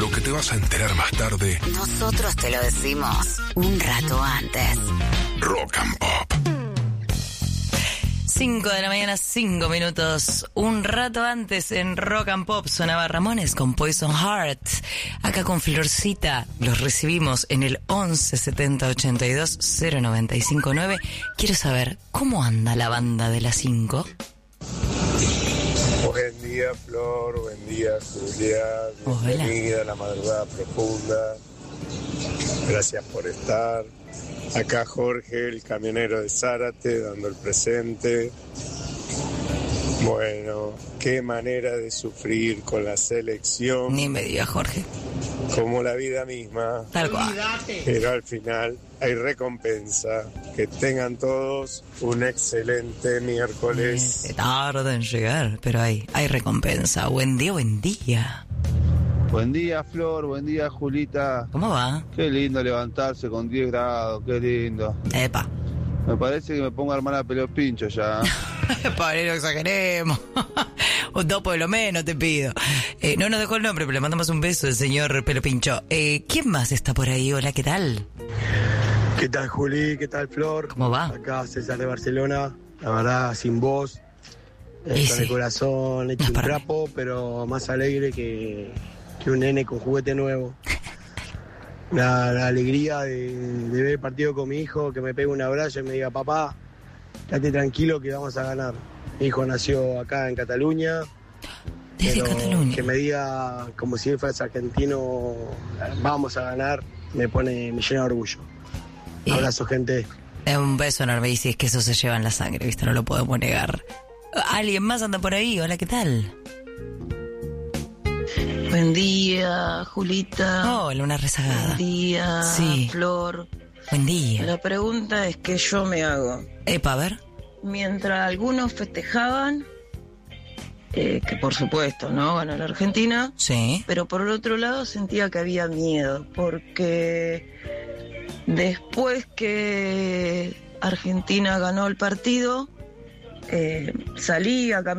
lo que te vas a enterar más tarde, nosotros te lo decimos un rato antes. Rock and Pop. 5 de la mañana, 5 minutos. Un rato antes en Rock and Pop sonaba Ramones con Poison Heart. Acá con Florcita los recibimos en el 11 70 82 095 9. Quiero saber, ¿cómo anda la banda de las 5? Buen día, Flor. Buen día, Julia. Bienvenida a la madrugada profunda. Gracias por estar. Acá Jorge, el camionero de Zárate, dando el presente. Bueno, qué manera de sufrir con la selección. Ni me digas, Jorge. Como la vida misma. Tal cual. Pero al final hay recompensa. Que tengan todos un excelente miércoles. Tarda en llegar, pero hay recompensa. Buen día, buen día. Buen día, Flor. Buen día, Julita. ¿Cómo va? Qué lindo levantarse con 10 grados. Qué lindo. Epa. Me parece que me pongo a armar a pelo pincho ya. Padre, no exageremos. Un 2 por lo menos te pido. No nos dejó el nombre, pero le mandamos un beso al señor Pelo Pincho. ¿Quién más está por ahí? Hola, ¿qué tal? ¿Qué tal, Juli? ¿Qué tal, Flor? ¿Cómo va? Acá César de Barcelona. La verdad, sin voz. Con el corazón hecho un trapo, pero más alegre que un nene con juguete nuevo. La alegría de ver el partido con mi hijo, que me pegue un abrazo y me diga, papá, quédate tranquilo que vamos a ganar. Mi hijo nació acá en Cataluña. Desde Cataluña. Que me diga, como si él fuese argentino, vamos a ganar, me llena de orgullo. Abrazo, gente. Un beso enorme, y si es que eso se lleva en la sangre, ¿viste? No lo podemos negar. ¿Alguien más anda por ahí? Hola, ¿qué tal? Buen día, Julita. Hola, una rezagada. Buen día, sí. Flor. Buen día. La pregunta es que yo me hago. Epa, a ver. Mientras algunos festejaban, que por supuesto, ¿no? Ganó la Argentina. Sí. Pero por el otro lado sentía que había miedo, porque después que Argentina ganó el partido, salí a caminar